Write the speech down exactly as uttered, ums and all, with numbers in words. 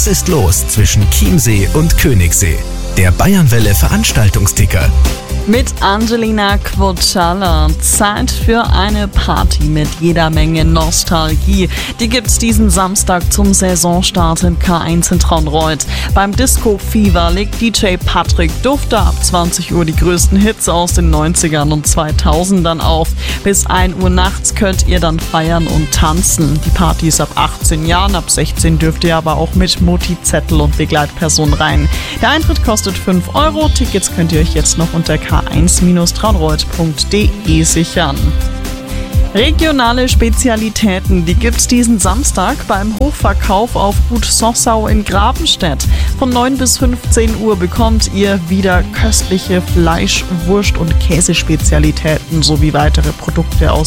ist los zwischen Chiemsee und Königssee? Der Bayernwelle Veranstaltungsticker. Mit Angelina Quoccialla. Zeit für eine Party mit jeder Menge Nostalgie. Die gibt's diesen Samstag zum Saisonstart im K eins in Traunreut. Beim Disco Fever legt D J Patrick Dufter ab zwanzig Uhr die größten Hits aus den neunzigern und zweitausendern auf. Bis ein Uhr nachts könnt ihr dann feiern und tanzen. Die Party ist ab achtzehn Jahren, ab sechzehn dürft ihr aber auch mit Mutti, Zettel und Begleitperson rein. Der Eintritt kostet fünf Euro. Tickets könnt ihr euch jetzt noch unter k eins traunreut punkt de sichern. Regionale Spezialitäten, die gibt's diesen Samstag beim Hochverkauf auf Gut Sossau in Grabenstedt. Von neun bis fünfzehn Uhr bekommt ihr wieder köstliche Fleisch-, Wurst- und Käsespezialitäten sowie weitere Produkte aus